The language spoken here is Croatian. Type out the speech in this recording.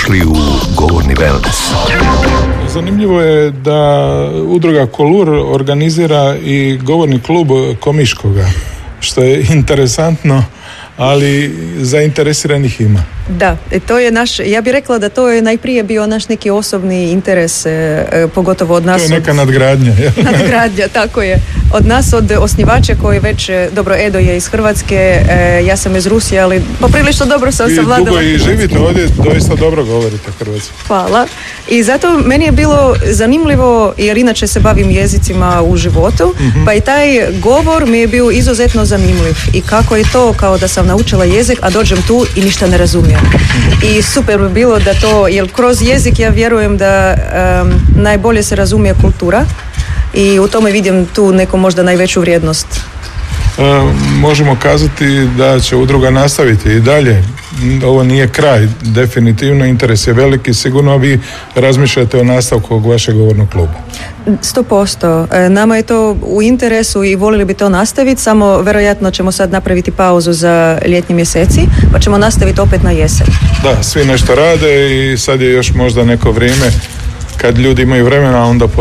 Dobrodošli u Govorni wellness. Zanimljivo je da udruga Kolur organizira i govorni klub Komiškoga, što je interesantno, ali zainteresiranih ima. Da, to je naš, ja bih rekla da to je najprije bio naš neki osobni interes, pogotovo od nas. To je neka nadgradnja. Nadgradnja, tako je. Od nas, od osnivača koji već, dobro, Edo je iz Hrvatske, ja sam iz Rusije, ali poprilično dobro sam savladala. Dugo i živite ovdje, doista dobro govorite hrvatski. Hvala. I zato meni je bilo zanimljivo, jer inače se bavim jezicima u životu, pa i taj govor mi je bio izuzetno zanimljiv. I kako je to kao da sam naučila jezik, a dođem tu i ništa ne razumijem. I super bi bilo da to, jer kroz jezik ja vjerujem da najbolje se razumije kultura i u tome vidim tu neku možda najveću vrijednost. Možemo kazati da će udruga nastaviti i dalje. Ovo nije kraj, definitivno interes je veliki, sigurno vi razmišljate o nastavku ovog vašeg govornog kluba. 100%. Nama je to u interesu i volili bi to nastaviti, samo vjerojatno ćemo sad napraviti pauzu za ljetnji mjeseci, pa ćemo nastaviti opet na jesen. Da, svi nešto rade i sad je još možda neko vrijeme kad ljudi imaju vremena, onda